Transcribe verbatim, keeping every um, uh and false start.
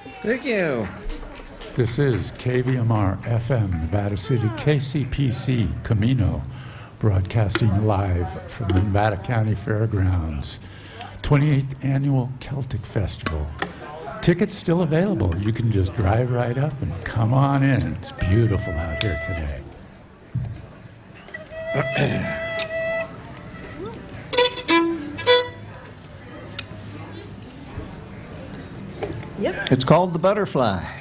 Thank you. This is K V M R F M, Nevada City, K C P C, Camino, broadcasting live from the Nevada County Fairgrounds, twenty-eighth Annual Celtic Festival. Tickets still available. You can just drive right up and come on in. It's beautiful out here today. It's called The Butterfly.